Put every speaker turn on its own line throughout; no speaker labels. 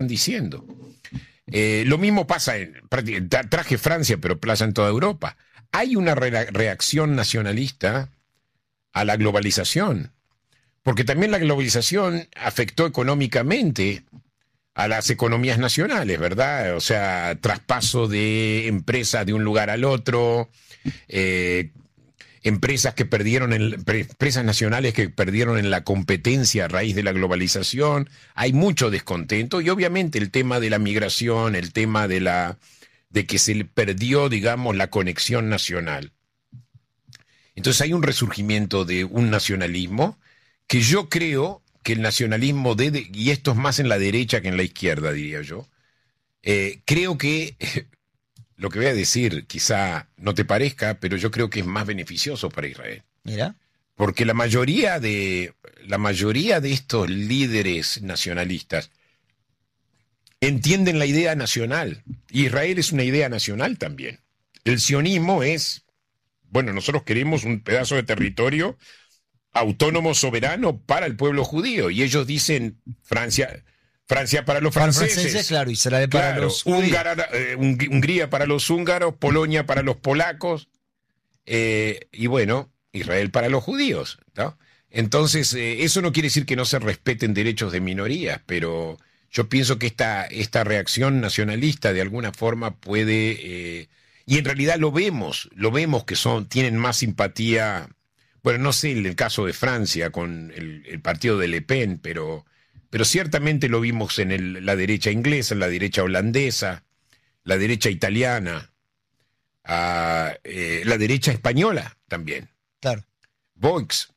están diciendo. Lo mismo pasa, traje Francia, pero pasa en toda Europa. Hay una reacción nacionalista a la globalización, porque también la globalización afectó económicamente a las economías nacionales, ¿verdad? O sea, traspaso de empresas de un lugar al otro, empresas que perdieron, empresas nacionales que perdieron en la competencia a raíz de la globalización. Hay mucho descontento y obviamente el tema de la migración, el tema de que se le perdió, digamos, la conexión nacional. Entonces hay un resurgimiento de un nacionalismo que yo creo que el nacionalismo, y esto es más en la derecha que en la izquierda, diría yo, creo que lo que voy a decir quizá no te parezca, pero yo creo que es más beneficioso para Israel.
Mira.
Porque la mayoría de estos líderes nacionalistas entienden la idea nacional. Israel es una idea nacional también. El sionismo es, bueno, nosotros queremos un pedazo de territorio autónomo, soberano para el pueblo judío. Y ellos dicen Francia para los franceses,
claro, Israel para los judíos.
Hungría para los húngaros, Polonia para los polacos, y bueno, Israel para los judíos, ¿no? Entonces, eso no quiere decir que no se respeten derechos de minorías, pero yo pienso que esta reacción nacionalista de alguna forma puede, y en realidad lo vemos que tienen más simpatía, bueno, no sé en el caso de Francia con el partido de Le Pen, pero ciertamente lo vimos en la derecha inglesa, en la derecha holandesa, la derecha italiana, la derecha española también.
Claro.
Vox,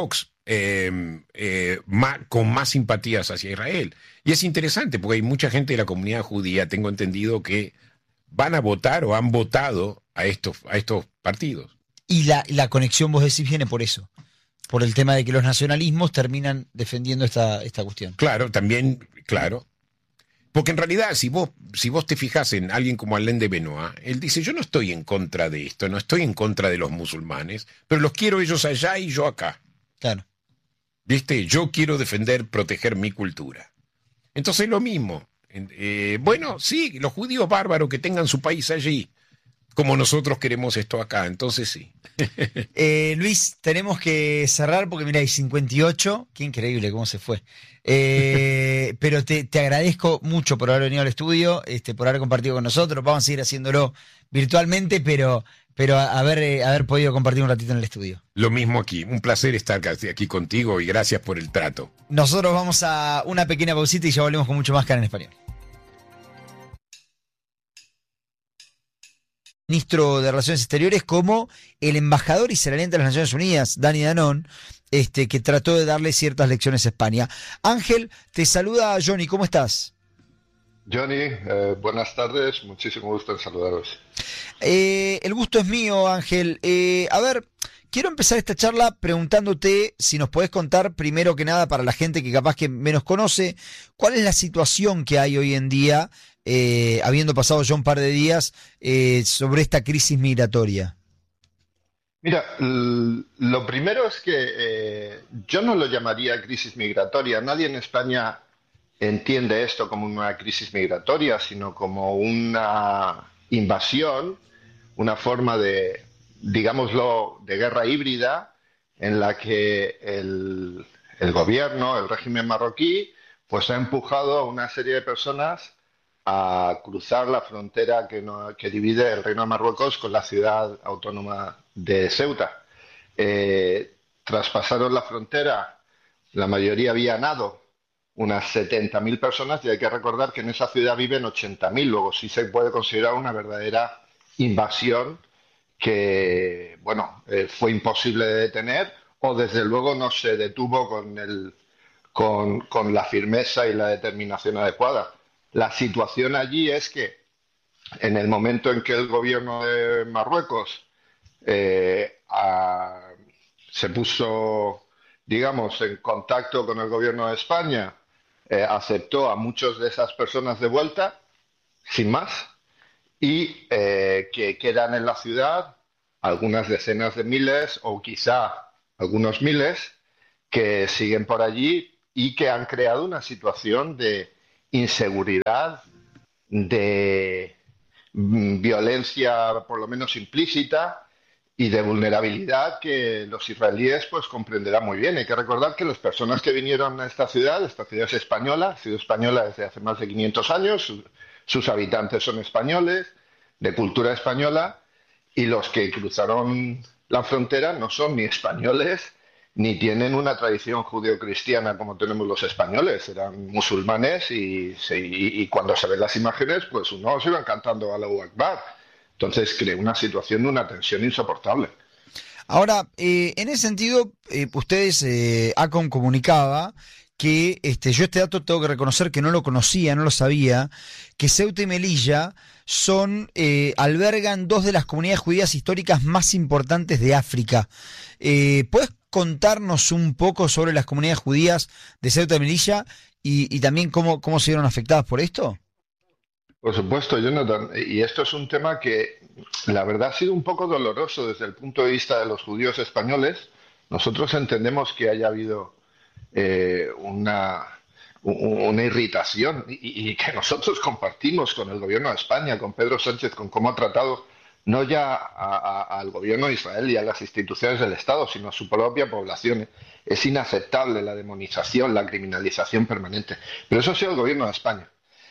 con más simpatías hacia Israel. Y es interesante porque hay mucha gente de la comunidad judía, tengo entendido, que van a votar o han votado a estos partidos.
Y la conexión, vos decís, viene por eso. Por el tema de que los nacionalismos terminan defendiendo esta cuestión.
Claro, también, claro. Porque en realidad, si vos te fijas en alguien como Alain de Benoit, él dice, yo no estoy en contra de esto, no estoy en contra de los musulmanes, pero los quiero ellos allá y yo acá.
Claro.
¿Viste? Yo quiero proteger mi cultura. Entonces lo mismo. Bueno, sí, los judíos bárbaros que tengan su país allí, como nosotros queremos esto acá, entonces sí.
Luis, tenemos que cerrar porque mira, hay 58, qué increíble cómo se fue. Pero te agradezco mucho por haber venido al estudio, por haber compartido con nosotros. Vamos a seguir haciéndolo virtualmente, pero haber podido compartir un ratito en el estudio.
Lo mismo aquí, un placer estar aquí contigo y gracias por el trato.
Nosotros vamos a una pequeña pausita y ya volvemos con mucho más Cara en Español. Ministro de Relaciones Exteriores como el embajador israelí de las Naciones Unidas, Dani Danon, que trató de darle ciertas lecciones a España. Ángel, te saluda Johnny, ¿cómo estás?
Johnny, buenas tardes, muchísimo gusto en saludaros.
El gusto es mío, Ángel. A ver, quiero empezar esta charla preguntándote si nos podés contar, primero que nada, para la gente que capaz que menos conoce, cuál es la situación que hay hoy en día, habiendo pasado ya un par de días, sobre esta crisis migratoria.
Mira, lo primero es que yo no lo llamaría crisis migratoria. Nadie en España entiende esto como una crisis migratoria, sino como una invasión, una forma de, digámoslo, de guerra híbrida en la que el gobierno, el régimen marroquí, pues ha empujado a una serie de personas a cruzar la frontera que divide el Reino de Marruecos con la ciudad autónoma de Ceuta. Traspasaron la frontera, la mayoría vía nado, unas 70.000 personas, y hay que recordar que en esa ciudad viven 80.000, luego sí se puede considerar una verdadera invasión que, bueno, fue imposible de detener, o desde luego no se detuvo con la firmeza y la determinación adecuada. La situación allí es que en el momento en que el gobierno de Marruecos se puso, digamos, en contacto con el gobierno de España, aceptó a muchas de esas personas de vuelta, sin más, y que quedan en la ciudad algunas decenas de miles o quizá algunos miles que siguen por allí y que han creado una situación de inseguridad, de violencia por lo menos implícita y de vulnerabilidad que los israelíes pues comprenderán muy bien. Hay que recordar que las personas que vinieron a esta ciudad es española, ha sido española desde hace más de 500 años, sus habitantes son españoles, de cultura española, y los que cruzaron la frontera no son ni españoles ni tienen una tradición judeocristiana como tenemos los españoles, eran musulmanes y cuando se ven las imágenes, pues unos iban cantando Allahu Akbar. Entonces crea una situación de una tensión insoportable.
Ahora, en ese sentido, ustedes, ACOM comunicaba que yo este dato tengo que reconocer que no lo conocía, no lo sabía, que Ceuta y Melilla albergan dos de las comunidades judías históricas más importantes de África. ¿Puedes contarnos un poco sobre las comunidades judías de Ceuta y Melilla y también cómo se vieron afectadas por esto?
Por supuesto, Jonathan, y esto es un tema que la verdad ha sido un poco doloroso desde el punto de vista de los judíos españoles. Nosotros entendemos que haya habido una irritación y que nosotros compartimos con el gobierno de España, con Pedro Sánchez, con cómo ha tratado no ya al gobierno de Israel y a las instituciones del Estado, sino a su propia población. Es inaceptable la demonización, la criminalización permanente. Pero eso ha sido el gobierno de España.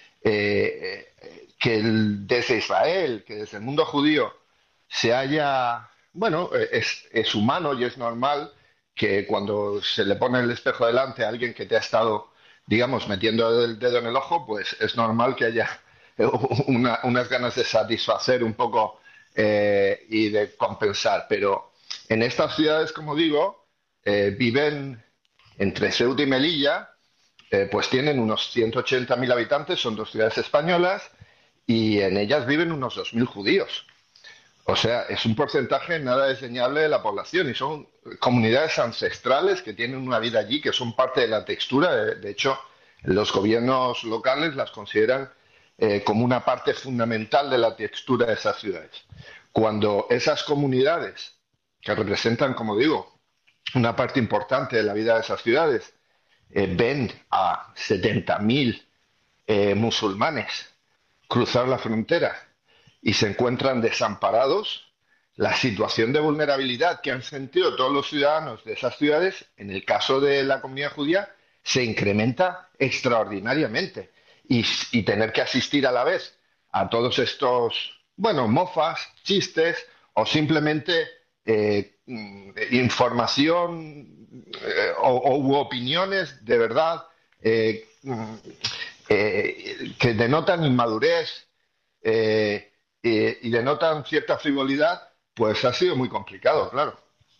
Desde Israel, que desde el mundo judío se haya... Bueno, es humano y es normal que cuando se le pone el espejo delante a alguien que te ha estado, digamos, metiendo el dedo en el ojo, pues es normal que haya unas ganas de satisfacer un poco y de compensar. Pero en estas ciudades, como digo, viven entre Ceuta y Melilla, pues tienen unos 180.000 habitantes, son dos ciudades españolas, y en ellas viven unos 2.000 judíos. O sea, es un porcentaje nada desdeñable de la población y son comunidades ancestrales que tienen una vida allí, que son parte de la textura. De hecho, los gobiernos locales las consideran como una parte fundamental de la textura de esas ciudades. Cuando esas comunidades, que representan, como digo, una parte importante de la vida de esas ciudades, ven a 70.000 musulmanes cruzar la frontera y se encuentran desamparados, la situación de vulnerabilidad que han sentido todos los ciudadanos de esas ciudades, en el caso de la comunidad judía, se incrementa extraordinariamente. Y tener que asistir a la vez a todos estos, bueno, mofas, chistes o simplemente información u opiniones de verdad que denotan inmadurez y denotan cierta frivolidad, pues ha sido muy complicado, claro.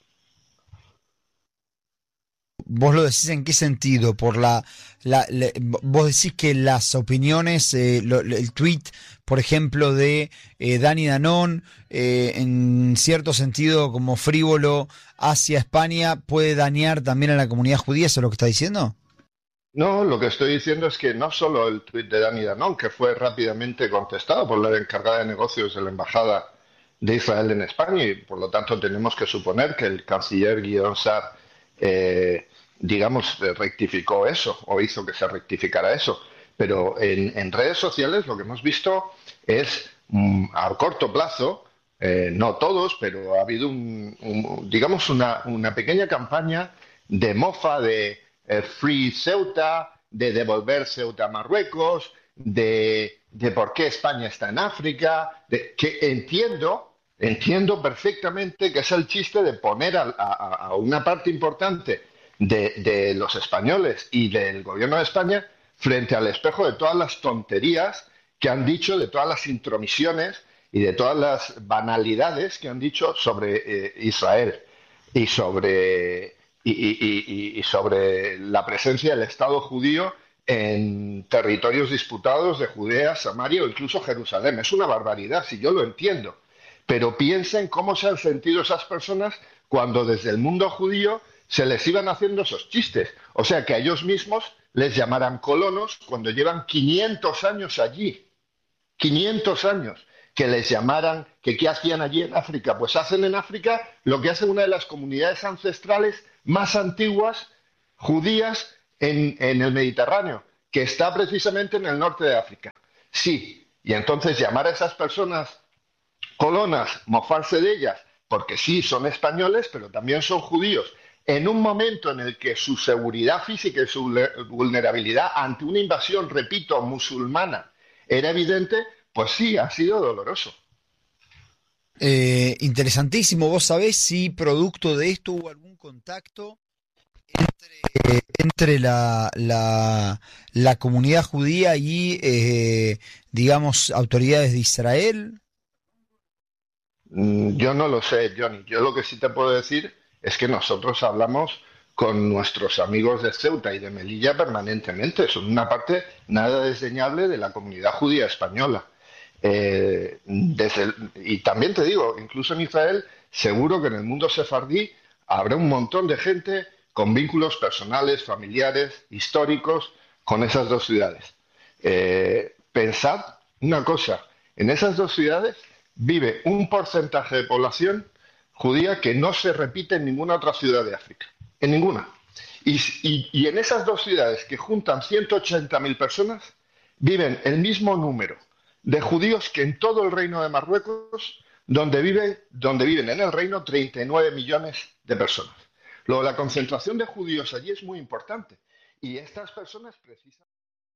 ¿Vos lo decís en qué sentido? Vos decís que las opiniones, el tweet, por ejemplo, de Dani Danón, en cierto sentido como frívolo hacia España, puede dañar también a la comunidad judía, ¿eso es lo que está diciendo?
No, lo que estoy diciendo es que no solo el tuit de Dani Danón, que fue rápidamente contestado por la encargada de negocios de la Embajada de Israel en España, y por lo tanto tenemos que suponer que el canciller Guidón Sar digamos, rectificó eso o hizo que se rectificara eso. Pero en redes sociales lo que hemos visto es a corto plazo, no todos, pero ha habido digamos una pequeña campaña de mofa de Free Ceuta, de devolver Ceuta a Marruecos, de por qué España está en África, que entiendo perfectamente que es el chiste de poner a una parte importante de los españoles y del gobierno de España frente al espejo de todas las tonterías que han dicho, de todas las intromisiones y de todas las banalidades que han dicho sobre Israel y sobre la presencia del Estado judío en territorios disputados de Judea, Samaria o incluso Jerusalén. Es una barbaridad, si yo lo entiendo. Pero piensen cómo se han sentido esas personas cuando desde el mundo judío se les iban haciendo esos chistes. O sea, que a ellos mismos les llamaran colonos cuando llevan 500 años allí. 500 años. Que les llamaran, que qué hacían allí en África. Pues hacen en África lo que hace una de las comunidades ancestrales más antiguas judías en el Mediterráneo, que está precisamente en el norte de África. Sí, y entonces llamar a esas personas colonas, mofarse de ellas, porque sí, son españoles, pero también son judíos, en un momento en el que su seguridad física y su vulnerabilidad ante una invasión, repito, musulmana, era evidente, pues sí, ha sido doloroso.
Interesantísimo. ¿Vos sabés si producto de esto hubo algún contacto entre la comunidad judía y, digamos, autoridades de Israel?
Yo no lo sé, Johnny. Yo lo que sí te puedo decir es que nosotros hablamos con nuestros amigos de Ceuta y de Melilla permanentemente. Son una parte nada desdeñable de la comunidad judía española. Y también te digo, incluso en Israel, seguro que en el mundo sefardí habrá un montón de gente con vínculos personales, familiares, históricos con esas dos ciudades. Pensad una cosa, en esas dos ciudades vive un porcentaje de población judía que no se repite en ninguna otra ciudad de África, en ninguna. Y en esas dos ciudades que juntan 180.000 personas, viven el mismo número de judíos que en todo el reino de Marruecos, donde viven en el reino 39 millones de personas. Luego, la concentración de judíos allí es muy importante. Y estas personas precisamente